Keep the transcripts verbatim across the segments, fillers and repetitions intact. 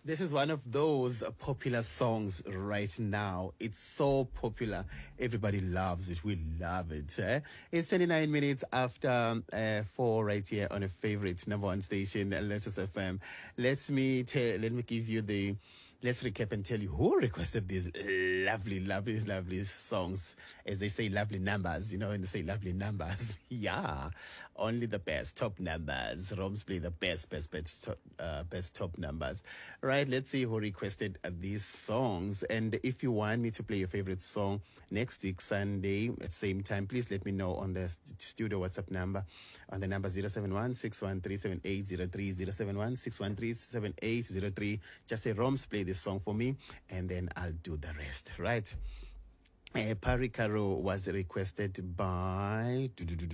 This is one of those popular songs right now. It's so popular. Everybody loves it. We love it. Eh? It's twenty-nine minutes after uh, four right here on a favorite number one station, Lotus F M. Let me tell, let me give you the, let's recap and tell you who requested these lovely, lovely, lovely songs. As they say, lovely numbers, you know, and they say lovely numbers. Yeah, only the best, top numbers. Roms play the best, best, best, top, uh, best top numbers. Right, let's see who requested uh, these songs. And if you want me to play your favorite song next week, Sunday, at the same time, please let me know on the st- studio WhatsApp number, on the number zero seven one, six one three, seven eight zero three, zero seven one, six one three, seven eight zero three. Just say, Roms, play this song for me, and then I'll do the rest, right? Uh, Parikaro was requested by.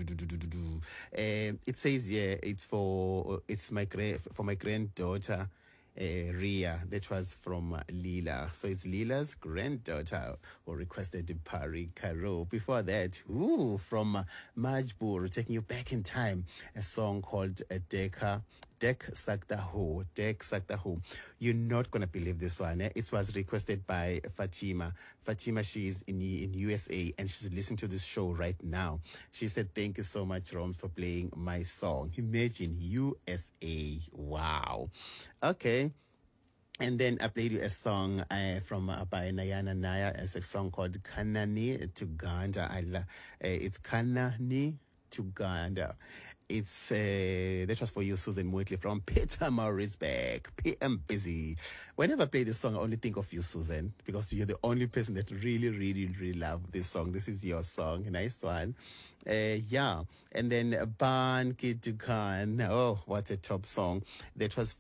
Uh, it says here it's for it's my gra- for my granddaughter. Uh, Ria, that was from uh, Lila. So it's Lila's granddaughter who requested Pari Karo. Before that, ooh, from uh, Majbur, taking you back in time, a song called uh, Deka. Dek Saktaho, Dek Saktaho. You're not going to believe this one. Eh? It was requested by Fatima. Fatima, she is in, in U S A and she's listening to this show right now. She said, thank you so much, Rom, for playing my song. Imagine U S A. Wow. Okay. And then I played you a song uh, from uh, by Nayana Naya. It's a song called Kanani to Ganda. I lo- uh, it's Kanani to Ganda. It's uh, that was for you, Susan Moitley from Peter Marisbeck. P M Busy. Whenever I play this song, I only think of you, Susan, because you're the only person that really, really, really love this song. This is your song. Nice one. Uh, yeah. And then Ban Kid Dukan. Oh, what a top song. That was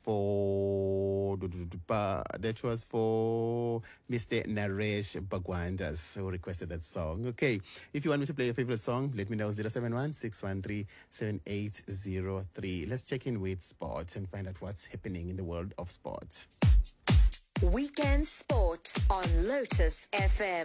for that was for Mister Naresh Bagwandas, who requested that song. Okay. If you want me to play your favorite song, let me know. zero seven one, six one three, seven eight zero three. Let's check in with sports and find out what's happening in the world of sports. Weekend Sport on Lotus F M.